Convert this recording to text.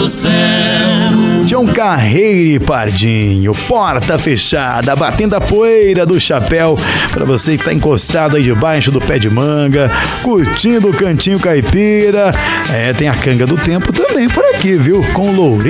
do céu. Tião Carreiro e Pardinho, porta fechada, batendo a poeira do chapéu, pra você que tá encostado aí debaixo do pé de manga, curtindo o cantinho caipira. Tem a canga do tempo também por aqui, viu? Com Lourenço